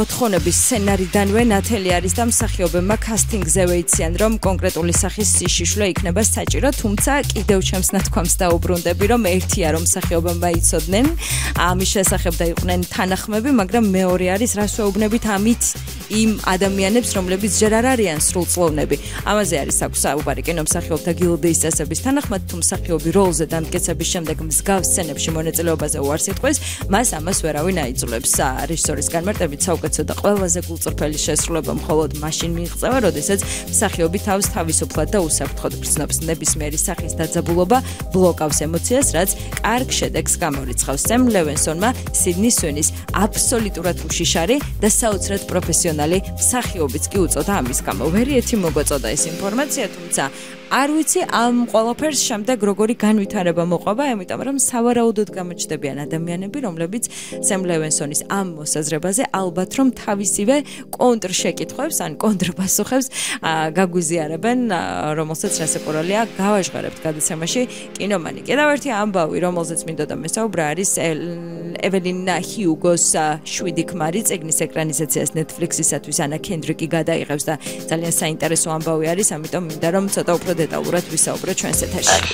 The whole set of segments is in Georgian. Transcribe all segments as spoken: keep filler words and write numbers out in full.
მოთხოვნების სცენარიდანვე ნათელი არის და მსახიობებმა კასტინგზე ვეიციან, რომ კონკრეტული სახის სიშიშვლე იქნება საჭირო, თუმცა კიდევ ჩემს ნათქვამს დაუბრუნდები, რომ ერთია რომ მსახიობებმა იცოდნენ ამის შესახებ და იყვნენ თანახმები, მაგრამ მეორე არის რას ვეუბნებით ამით იმ ადამიანებს, რომლებიც ჯერ არ არიან სრულწლოვნები. ამაზე არის აქვს საუბარი კინომსახიობთა გილდიის წესების თანახმად, თუ მსახიობი როლზე დამტკიცების შემდეგ მსგავს სცენებში მონაწილეობაზე უარს იტყვის, მას ამას ვერავინ აიძულებს. რეჟისორის განმარტებით საუკეთესო და ყველაზე გულწრფელი შესრულება მხოლოდ მაშინ მიიღწევა, როდესაც მსახიობი თავს თავისუფლად და უსაფრთხოდ გრძნობს. ნებისმიერი სახის დაძაბულობა ბლოკავს ემოციას, რაც კარგ შედეგს გამორიცხავს. სემ ლევენსონმა სიდნი სუინის აბსოლუტურად უშიშარი და საოცრად პროფესიონალი მსახიობიც კი უწოდა ამის გამო. ვერიეთი მოგაწოდა ეს ინფორმაცია, თუმცა არ ვიცი ამ ყველაფერს შემდეგ როგორი განვითარება მოყვება, იმიტომ რომ სავარაუდოდ გამოჩნდებიან ადამიანები, რომლებიც სემ ლევენსონის ამ მოსაზრებაზე ალბათ რომ თავისივე კონტრშეკითხვებს ან კონტრპასუხებს გაგვიზიარებენ, რომელსაც რასაკვირველია გავაჟღერებთ გადაცემაში კინომანი. კიდევ ერთი ამბავი, რომელზეც მინდოდა მესაუბრა, არის ეველინ ჰიუგოს შვიდი ქმარი წიგნის ეკრანიზაციას Netflix-ისათვის ანა კენდრიკი გადაიღებს და ძალიან საინტერესო ამბავი არის, ამიტომ მინდა რომ ცოტა უფრო დეტალურად ვისაუბროთ ჩვენს ეთერში.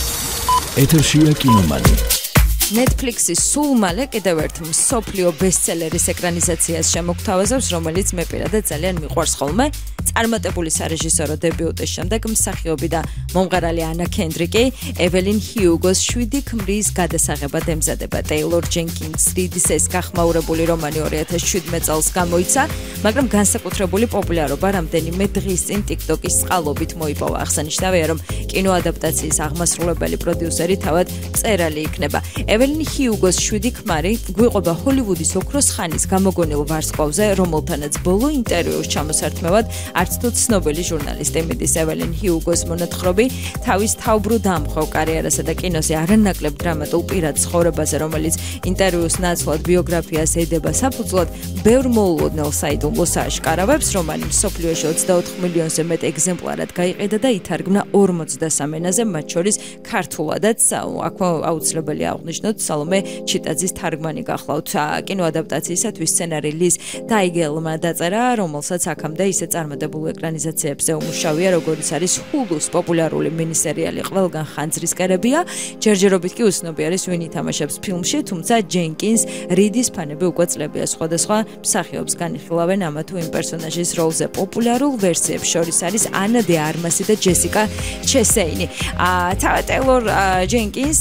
ეთერშია კინომანი. Netflix-ის სულ მალე კიდევ ერთ მსოფლიო ბესტსელერის ეკრანიზაციას შემოგთავაზებს, რომელიც მე პირადად ძალიან მიყვარს ხოლმე. წარმატებული სარეჟისორო დებიუტის შემდეგ მსახიობი და მომღერალი ანა კენდრიკი ეველინ ჰიუგოს შვიდი ქმრის გადასაღებად ემზადება. ტეილორ ჯენკინს რიდის ეს გახმაურებული რომანი ორი ათას შვიდმეტ წელს გამოიცა, მაგრამ განსაკუთრებული პოპულარობა რამდენიმე დღის წინ TikTok-ის წყალობით მოიპოვა. აღსანიშნავია, რომ კინოადაპტაციის აღმასრულებელი პროდიუსერი თავად მწერალი იქნება. ეველინ ჰიუგოს შვიდი ქმარი გვიყვება ჰოლივუდის ოქროს ხანის გამოგონილ ვარსკვლავზე, რომელთანაც ბოლო ინტერვიუს ჩამოსართმევად არც თუ ცნობილი ჟურნალისტი მიდის. ეველინ ჰიუგოს მონათხრობი თავის თავბრუ დამხევ კარიერასა და კინოზე არანაკლებ დრამატულ პირად ცხოვრებაზე, რომელიც ინტერვიუს ნაცვლად ბიოგრაფიას ედება საფუძვლად, ბევრ მოულოდნელ საიდუმლოს ააშკარავებს. რომანი მსოფლიოში ოცდაოთხ მილიონზე მეტ ეგზემპლარად გაიყიდა და ითარგმნა ორმოცდასამ ენაზე, მათ შორის ქართულადაც. აქ აუცილებელია აღნიშნოთ სალომე ჩიტაძის თარგმანი გახლავთ. კინოადაპტაციისათვის სცენარი ლის დაიგელმა დაწერა, რომელსაც აქამდე ისე წარმატებულ ეკრანიზაციებზე უმუშავია, როგორც არის ჰულუს პოპულარული მინისერიალი ყველგან ხანძრის კერებია. ჯერჯერობით კი უცნობი არის ვინ ითამაშებს ფილმში, თუმცა ჯენკინს რიდის ფანები უკვე წლებია სხვადასხვა მსახიობს განიხილავენ ამა თუ იმ პერსონაჟის როლზე. პოპულარულ ვერსიებს შორის არის ანა დე არმასი და ჯესიკა ჩესეინი. თავად ტეილორ ჯენკინს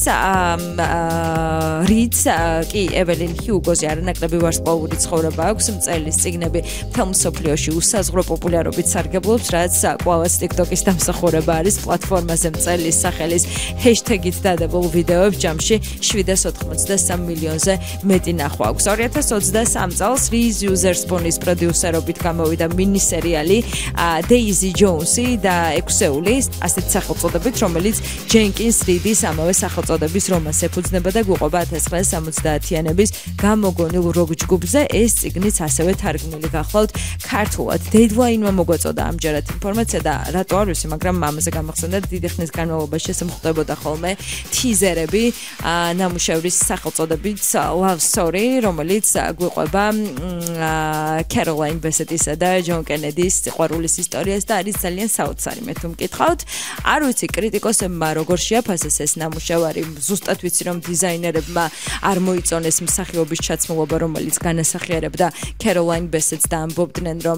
რიდს კი ეველინ ჰიუგოზე არანაკლები ვარსკვლავური ცხოვრება აქვს. მწერლის წიგნები მთელ მსოფლიოში უსაზღვრო პოპულარობით სარგებლობს, რაც კვლავაც TikTok-ის დამსახურება არის. პლატფორმაზე მწერლის სახელის ჰეშტეგით დადებულ ვიდეოებს ჯამში შვიდას ოცდაოთხ მილიონზე მეტი ნახვა აქვს. ორი ათას ოცდასამ წელს Reese Witherspoon-ის პროდიუსერობით გამოვიდა მინისერიალი Daisy Jones-ი და ექვსეული, ასეთ სახელწოდებით, რომელიც ჯენკინს რიდის ამავე სახელწოდების რომანს ეფუძნება და გვიყვება ათას ცხრაასი სამოცდაათიანების გამოგონილ როკ ჯგუფზე. ეს წიგნიც ასევე თარგმნილი გახლავთ ქართულად. Deadline-მა მოგვაწოდა ამჯერად ინფორმაცია და რატო არ ვიცი, მაგრამ ამაზე გამახსენდა დიდი ხნის განმავლობაში ესმხდებოდა ხოლმე თიზერები ნამუშევრის სახელწოდებით Love Story, რომელიც გვიყვება Caroline Bassett-ისა და John Kennedy-ის სიყვარულის ისტორიას და არის ძალიან საოცარი. მე თუ მკითხავთ, არ ვიცი კრიტიკოსებმა როგორ შეაფასეს ეს ნამუშევარი. ზუსტად ვიცი რომ დიზაინერებმა არ მოიწონეს მსახიობის ჩაცმულობა, რომელიც განასახიერებდა Caroline Bassett-ს და ამბობდნენ რომ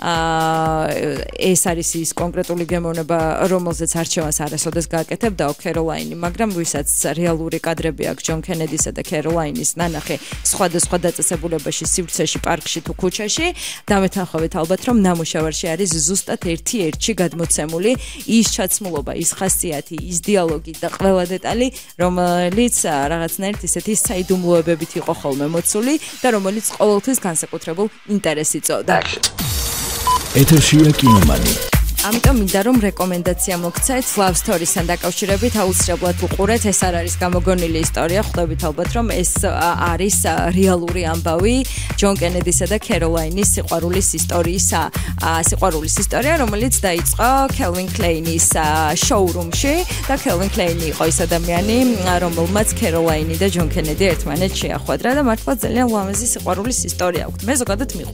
ეს არის ის კონკრეტული გემოვნება, რომელზეც არჩევანს არასოდეს გააკეთებდაო Caroline, მაგრამ ვისაც რეალური კადრები აქვს John Kennedy-სა და Caroline-ის ნანახი სხვადასხვა დაწესებულებაში, სივრცეში, პარკში თუ ქუჩაში, დამეთანხმებით ალბათ რომ ნამუშევარში არის ზუსტად ერთი ერთში გადმოცემული ის ჩაცმულობა, ის ხასიათი, ის დიალოგი და ყველა დეტალი, რომელიც რაღაცნაირად ისეთი საიდუმლოებებით იყო ხოლმე მოცული და რომელიც ყოველთვის განსაკუთრებულ ინტერესს იწვევდა. ეთერშია კინომანი. ამიტომ მინდა რომ რეკომენდაცია მოგცეთ Love Story-სთან დაკავშირებით, აუცილებლად უყურეთ. ეს არ არის გამოგონილი ისტორია, ხვდებით ალბათ რომ ეს არის რეალური ამბავი John Kennedy-სა და Caroline-ის სიყვარულის ისტორიის სიყვარულის ისტორია, რომელიც დაიწყო Calvin Klein-ის showroom-ში და Calvin Klein იყო ის ადამიანი, რომელმაც Caroline და John Kennedy ერთმანეთს შეახვედრა და მართლა ძალიან ლამაზი სიყვარულის ისტორია აქვს. მე ზოგადად